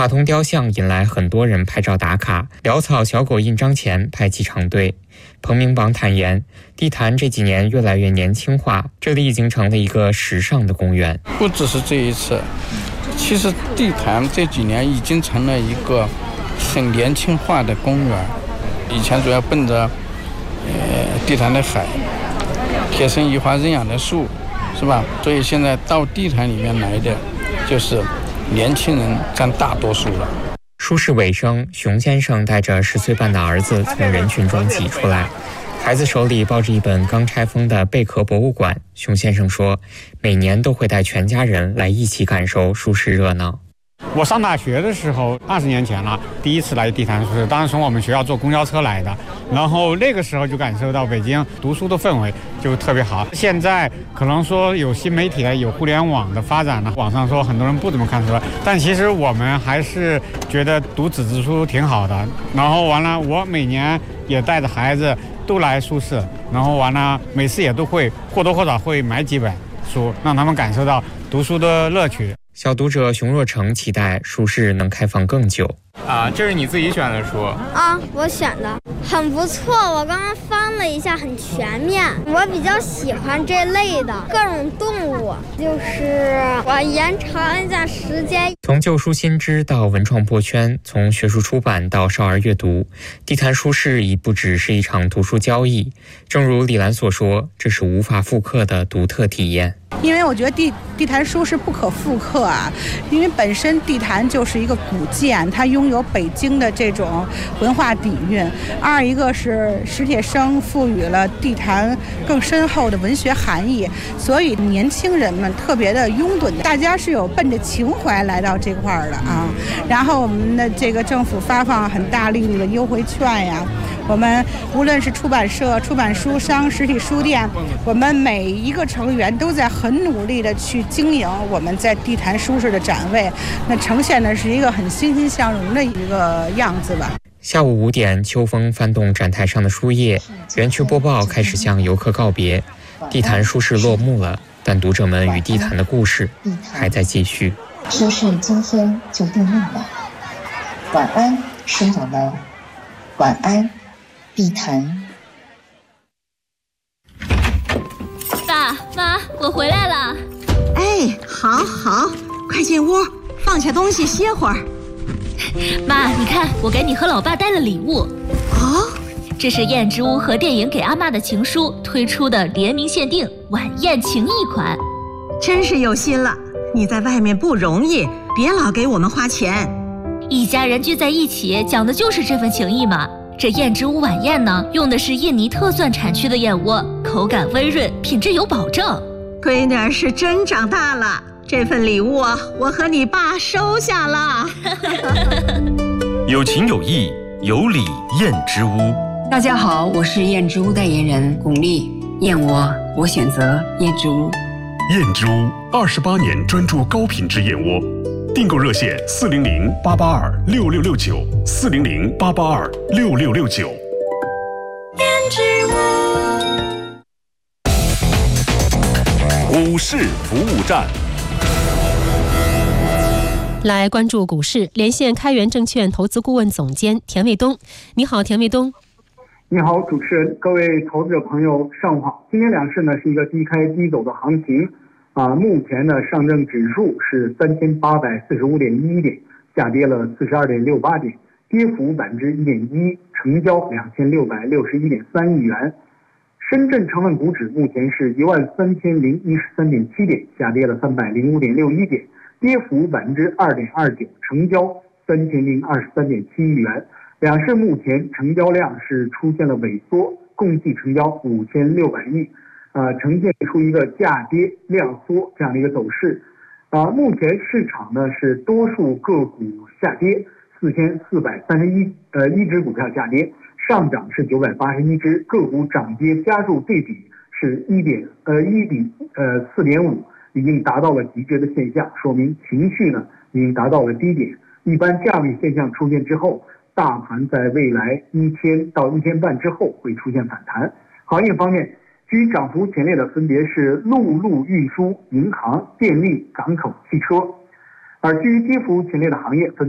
卡通雕像引来很多人拍照打卡，潦草小狗印章前排起长队。彭明榜坦言，地坛这几年越来越年轻化，这里已经成了一个时尚的公园。 不只是这一次，其实地坛这几年已经成了一个很年轻化的公园。以前主要奔着地坛的海、铁生移花认养的树，是吧？所以现在到地坛里面来的就是年轻人占大多数了。 书市尾声，熊先生带着10岁半的儿子从人群中挤出来，孩子手里抱着一本刚拆封的贝壳博物馆。熊先生说，每年都会带全家人来一起感受书市热闹。 我上大学的时候，20年前了，第一次来地坛书市，当时从我们学校坐公交车来的，然后那个时候就感受到北京读书的氛围就特别好。现在可能说有新媒体有互联网的发展了，网上说很多人不怎么看书了，但其实我们还是觉得读纸质书挺好的。然后完了，我每年也带着孩子都来书市，然后完了每次也都会或多或少会买几本书，让他们感受到读书的乐趣。 小读者熊若成期待书市能开放更久。 这是你自己选的书啊？我选的很不错，我刚刚翻了一下，很全面。我比较喜欢这类的各种动物，就是我延长一下时间。 从旧书新知到文创破圈，从学术出版到少儿阅读，地坛书市已不只是一场读书交易。正如李兰所说，这是无法复刻的独特体验。 因为我觉得地坛书是不可复刻啊，因为本身地坛就是一个古建，它拥有北京的这种文化底蕴。二一个是史铁生赋予了地坛更深厚的文学含义，所以年轻人们特别的拥趸，大家是有奔着情怀来到这块儿的啊。然后我们的这个政府发放很大力度的优惠券呀，我们无论是出版社、出版书商、实体书店，我们每一个成员都在很努力的去经营我们在地坛书市的展位，那呈现的是一个很欣欣向荣的一个样子吧。 下午5点，秋风翻动展台上的书页，园区播报开始向游客告别，地坛书市落幕了，但读者们与地坛的故事还在继续。 书市今天就定幕了，晚安，书友们，晚安，地坛。 爸妈，我回来了。 哎，好，快进屋，放下东西歇会儿。 妈，你看，我给你和老爸带了礼物。 哦， 这是燕之屋和电影给阿嬷的情书推出的联名限定晚宴情谊款。 真是有心了，你在外面不容易，别老给我们花钱。 一家人聚在一起，讲的就是这份情谊嘛。这燕之屋晚宴呢，用的是印尼特蒜产区的燕窝，口感温润，品质有保证。 闺女儿是真长大了，这份礼物我和你爸收下了。 有情有义，有礼燕之屋。 大家好，我是燕之屋代言人巩俐，燕窝我选择燕之屋。 燕之屋28年专注高品质燕窝，订购热线400-882-6669，400-882-6669。 燕之屋。 股市服务站。 来关注股市，连线开源证券投资顾问总监田卫东。你好，田卫东。 你好，主持人，各位投资者朋友，上午好。今天两市呢是一个低开低走的行情目前呢上证指数是3845.11点，下跌了42.68点，跌幅1.1%，成交2661.3亿元。深圳成分股指目前是13013.7点，下跌了305.61点，跌幅2.29%，成交3023.7亿元。两市目前成交量是出现了萎缩，共计成交5600亿，呈现出一个价跌量缩这样的一个走势。目前市场呢是多数个股下跌，4431只股票下跌，上涨是981只，个股涨跌家数对比是1比4.5，已经达到了极致的现象，说明情绪呢已经达到了低点。一般这样的现象出现之后，大盘在未来1天到1天半之后会出现反弹。行业方面，居涨幅前列的分别是陆路运输、银行、电力、港口、汽车，而居于跌幅前列的行业分